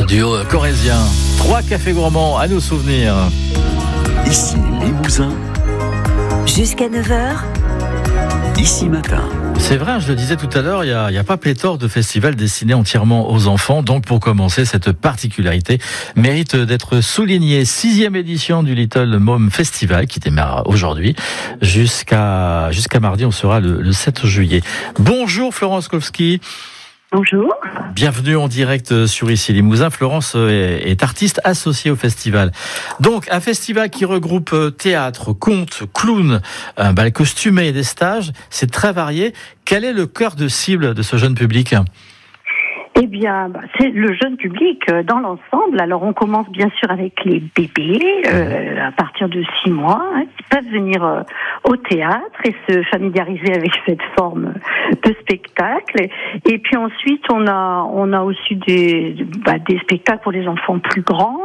duo corrézien. 3 cafés gourmands à nos souvenirs. Ici Limousin. Jusqu'à 9h. Ici Matin. C'est vrai, je le disais tout à l'heure, il y a pas pléthore de festivals destinés entièrement aux enfants. Donc pour commencer, cette particularité mérite d'être soulignée. 6e édition du Little Mom Festival qui démarre aujourd'hui. Jusqu'à mardi, on sera le 7 juillet. Bonjour Florence Kowski. Bonjour. Bienvenue en direct sur Ici Limousin. Florence est artiste associée au festival. Donc, un festival qui regroupe théâtre, conte, clown, bal costumé et des stages. C'est très varié. Quel est le cœur de cible de ce jeune public ? Eh bien, c'est le jeune public dans l'ensemble. Alors, on commence bien sûr avec les bébés à partir de 6 mois qui peuvent venir au théâtre et se familiariser avec cette forme de spectacle. Et puis ensuite, on a aussi des spectacles pour les enfants plus grands,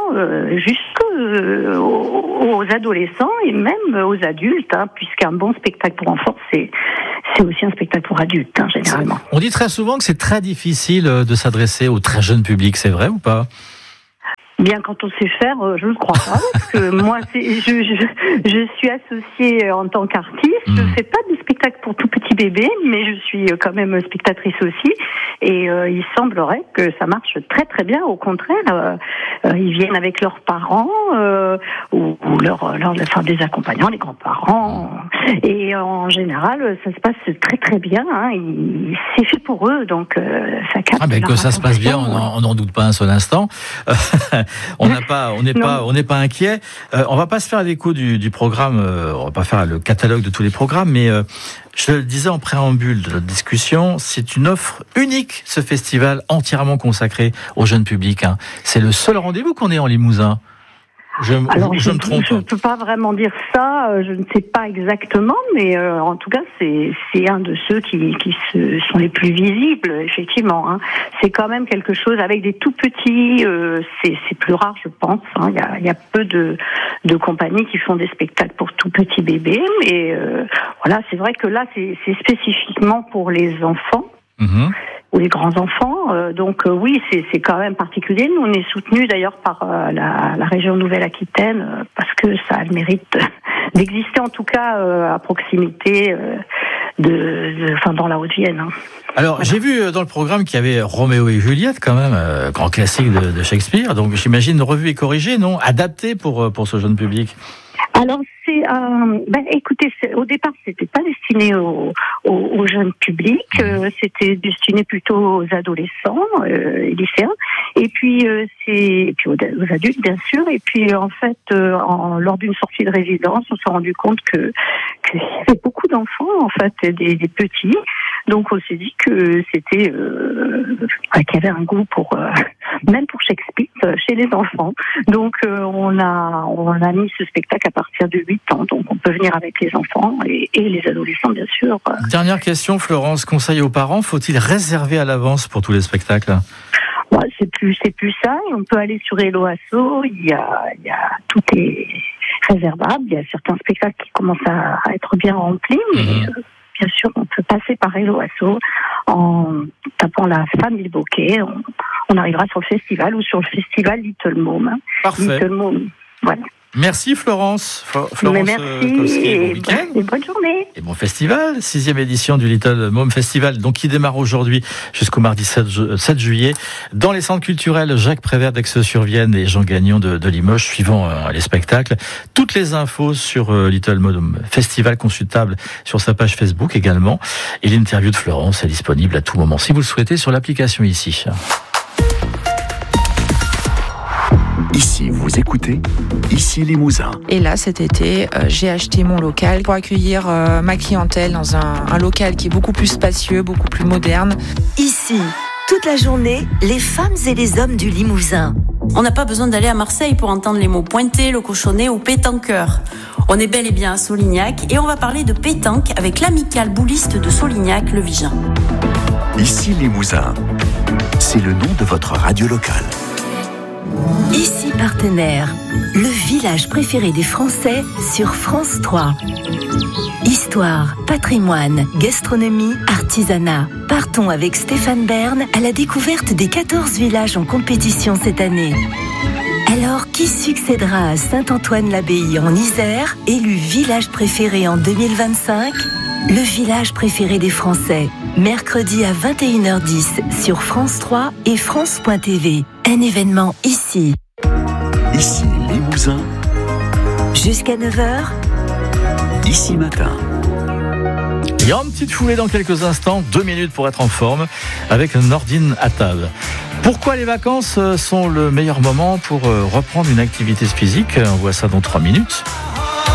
jusqu'aux adolescents et même aux adultes, puisqu'un bon spectacle pour enfants, c'est aussi un spectacle pour adultes, généralement. On dit très souvent que c'est très difficile de s'adresser au très jeune public, c'est vrai ou pas ? Bien, quand on sait faire, je ne crois pas, parce que moi, je suis associée en tant qu'artiste. Je ne fais pas de spectacle pour tout petit bébé, mais je suis quand même spectatrice aussi. Et il semblerait que ça marche très très bien. Au contraire, ils viennent avec leurs parents ou des accompagnants, les grands-parents. Et en général, ça se passe très très bien. C'est fait pour eux, donc ça capte. Que ça se passe bien, on n'en doute pas un seul instant. On n'est pas inquiet. On va pas se faire l'écho du programme. On va pas faire le catalogue de tous les programmes, mais je le disais en préambule de notre discussion, c'est une offre unique, ce festival entièrement consacré au jeune public. C'est le seul rendez-vous qu'on ait en Limousin. Je me trompe. Je ne peux pas vraiment dire ça, je ne sais pas exactement, mais en tout cas, c'est un de ceux qui sont les plus visibles, effectivement. C'est quand même quelque chose avec des tout petits, c'est plus rare, je pense. Il y a peu de compagnies qui font des spectacles pour tout petits bébés, mais voilà, c'est vrai que là, c'est spécifiquement pour les enfants. Ou les grands-enfants. Donc oui, c'est quand même particulier. Nous, on est soutenus d'ailleurs par la région Nouvelle-Aquitaine parce que ça a le mérite d'exister, en tout cas à proximité dans la Haute-Vienne. Alors, j'ai vu dans le programme qu'il y avait Roméo et Juliette, quand même, grand classique de Shakespeare. Donc j'imagine revue et corrigée, non ? Adapté pour ce jeune public. Alors écoutez, au départ, c'était pas destiné au jeune public, c'était destiné plutôt aux adolescents et lycéens, et puis aux adultes bien sûr. Et puis en fait, lors d'une sortie de résidence, on s'est rendu compte qu'il y avait beaucoup d'enfants, en fait, des petits. Donc on s'est dit que c'était qu'il y avait un goût pour même pour Shakespeare chez les enfants. Donc on a mis ce spectacle à partir de 8 ans. Donc on peut venir avec les enfants et les adolescents, bien sûr. Dernière question, Florence, conseil aux parents, faut-il réserver à l'avance pour tous les spectacles ? C'est plus ça. Et on peut aller sur Hello Asso. Tout est réservable. Il y a certains spectacles qui commencent à être bien remplis, mais bien sûr, on peut passer par Hello Asso en tapant la famille Bocquet. On arrivera sur le festival ou sur le festival Little Mom. Parfait. Little Mom, voilà. Merci Florence. Merci Kowski, et bon bonne journée. Et bon festival, 6e édition du Little Mom Festival, donc qui démarre aujourd'hui jusqu'au mardi 7 juillet dans les centres culturels Jacques Prévert d'Aix-sur-Vienne et Jean Gagnon de Limoges, suivant les spectacles. Toutes les infos sur Little Mom Festival consultables sur sa page Facebook également. Et l'interview de Florence est disponible à tout moment, si vous le souhaitez, sur l'application Ici. Ici, vous écoutez Ici Limousin. Et là, cet été, j'ai acheté mon local pour accueillir ma clientèle dans un local qui est beaucoup plus spacieux, beaucoup plus moderne. Ici, toute la journée, les femmes et les hommes du Limousin. On n'a pas besoin d'aller à Marseille pour entendre les mots pointé, le cochonnet ou pétanqueur. On est bel et bien à Solignac et on va parler de pétanque avec l'amicale bouliste de Solignac, le Vigen. Ici Limousin, c'est le nom de votre radio locale. Ici partenaires. Le village préféré des Français sur France 3. Histoire, patrimoine, gastronomie, artisanat. Partons avec Stéphane Bern à la découverte des 14 villages en compétition cette année. Alors, qui succédera à Saint-Antoine-l'Abbaye en Isère, élu village préféré en 2025 ? Le village préféré des Français, mercredi à 21h10 sur France 3 et France.tv. Un événement ici. Ici Limousin. Jusqu'à 9h. Ici Matin. Il y a une petite foulée dans quelques instants, 2 minutes pour être en forme, avec Nordine Attal. Pourquoi les vacances sont le meilleur moment pour reprendre une activité physique ? On voit ça dans 3 minutes.